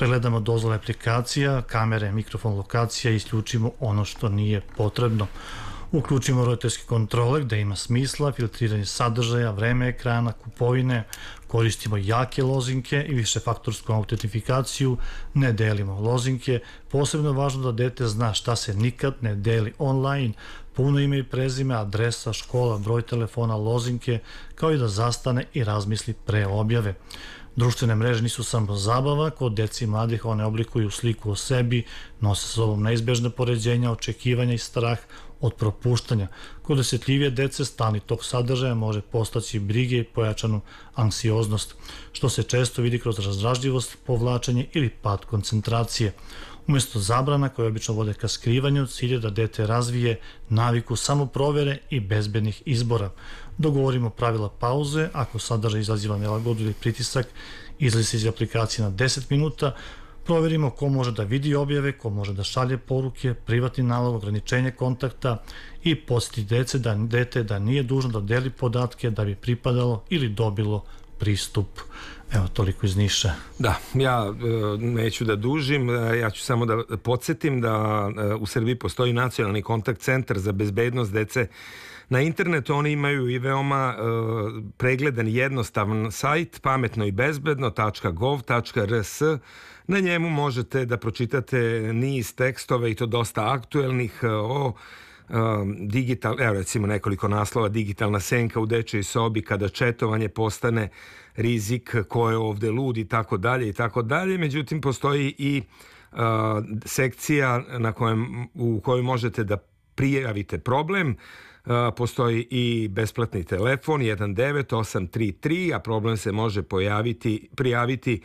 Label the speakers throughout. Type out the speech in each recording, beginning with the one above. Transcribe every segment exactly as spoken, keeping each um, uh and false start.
Speaker 1: pregledamo dozvole aplikacija, kamere, mikrofon, lokacija i isključimo ono što nije potrebno. Uključimo roditeljski kontroler gde ima smisla, filtriranje sadržaja, vreme ekrana, kupovine, koristimo jake lozinke i višefaktorsku autentifikaciju, ne delimo lozinke. Posebno je važno da dete zna šta se nikad ne deli online, puno ime i prezime, adresa, škola, broj telefona, lozinke, kao i da zastane i razmisli pre objave. Društvene mreže nisu samo zabava, kod deci i mladih one oblikuju sliku o sebi, nose sa sobom neizbežne poređenja, očekivanja i strah od propuštanja. Kod osjetljivije dece stalni tok sadržaja može postaći brige i pojačanu anksioznost, što se često vidi kroz razdražljivost, povlačenje ili pad koncentracije. Umjesto zabrana koje obično vode ka skrivanju, cilj je da dete razvije naviku samoprovere i bezbednih izbora. Dogovorimo pravila pauze, ako sadržaj izaziva nelagodu ili pritisak, izlazi se iz aplikacije na deset minuta, proverimo ko može da vidi objave, ko može da šalje poruke, privatni nalog, ograničenje kontakta i podsjeti dece da dete da nije dužno da deli podatke da bi pripadalo ili dobilo pristup. Evo, toliko iz Niša.
Speaker 2: Da, ja e, neću da dužim, ja ću samo da podsjetim da e, u Srbiji postoji nacionalni kontakt centar za bezbednost dece na internetu. Oni imaju i veoma e, pregledan i jednostavan sajt pametno i bezbedno tačka gov tačka rs. Na njemu možete da pročitate niz tekstova i to dosta aktuelnih o digital, evo recimo nekoliko naslova: digitalna senka u dečjoj sobi, kada četovanje postane rizik, ko je ovde lud i tako dalje i tako dalje. Međutim, postoji i uh, sekcija na kojem, u kojoj možete da prijavite problem. Uh, postoji i besplatni telefon jedan devet osam tri tri, a problem se može pojaviti, prijaviti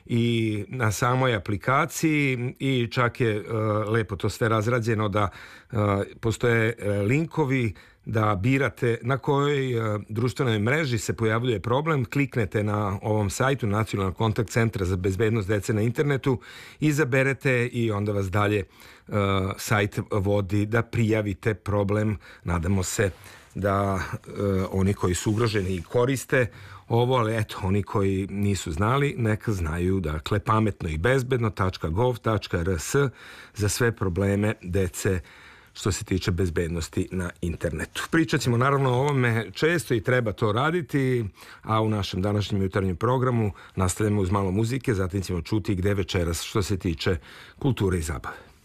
Speaker 2: i na samoj aplikaciji i čak je uh, lepo to sve razrađeno da uh, postoje uh, linkovi da birate na kojoj uh, društvenoj mreži se pojavljuje problem. Kliknete na ovom sajtu Nacionalnog kontakt centra za bezbednost dece na internetu, izaberete i onda vas dalje uh, sajt vodi da prijavite problem. Nadamo se da uh, oni koji su ugroženi i koriste ovo, ali eto, oni koji nisu znali, neka znaju, dakle, pametno i bezbedno tačka gov tačka rs za sve probleme dece što se tiče bezbednosti na internetu. Pričat ćemo naravno o ovome često i treba to raditi, a u našem današnjem jutarnjem programu nastavljamo uz malo muzike, zatim ćemo čuti gde večeras što se tiče kulture i zabave.